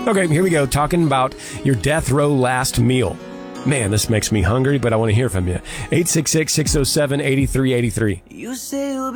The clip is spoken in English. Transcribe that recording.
Okay, here we go. Talking about your death row last meal. Man, this makes me hungry, but I want to hear from you. 866-607-8383. You say you'll be